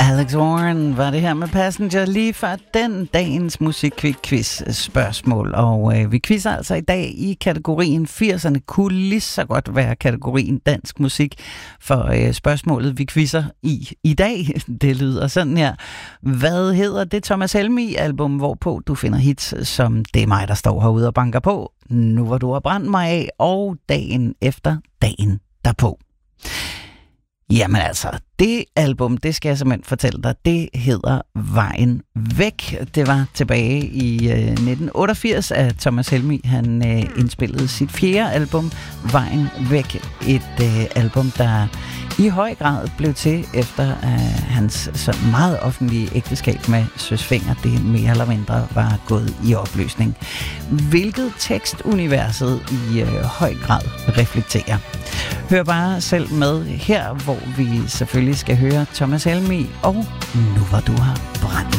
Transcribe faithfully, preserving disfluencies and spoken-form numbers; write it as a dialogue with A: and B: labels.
A: Alex Warren var det her med Passenger lige før den dagens musikquiz spørgsmål. Og øh, vi quizzer altså i dag i kategorien firserne. Kunne lige så godt være kategorien dansk musik. For øh, spørgsmålet vi quizzer i i dag, det lyder sådan her. Hvad hedder det Thomas Helmig-album, hvorpå du finder hits som Det er mig, der står herude og banker på, Nu hvor du har brændt mig af, og Dagen efter dagen derpå? Jamen altså, det album, det skal jeg simpelthen fortælle dig, det hedder Vejen Væk. Det var tilbage i øh, nitten otteogfirs, at Thomas Helmig, han øh, indspillede sit fjerde album, Vejen Væk. Et øh, album, der i høj grad blev til efter øh, hans sådan meget offentlige ægteskab med Søs Fenger, det mere eller mindre var gået i opløsning. Hvilket tekstuniverset i øh, høj grad reflekterer. Hør bare selv med her, hvor vi selvfølgelig skal høre Thomas Helmig og Nu hvor du har brændt